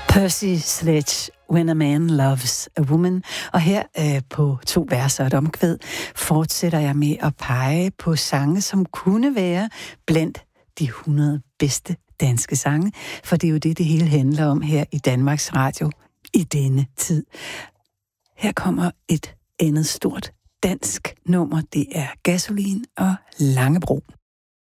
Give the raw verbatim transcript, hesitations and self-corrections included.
Percy Sledge, When a Man Loves a Woman. Og her øh, på to verser og et omkvæd fortsætter jeg med at pege på sange, som kunne være blandt de hundrede bedste danske sange, for det er jo det, det hele handler om her i Danmarks Radio i denne tid. Her kommer et andet stort dansk nummer, det er Gasolin og Langebro.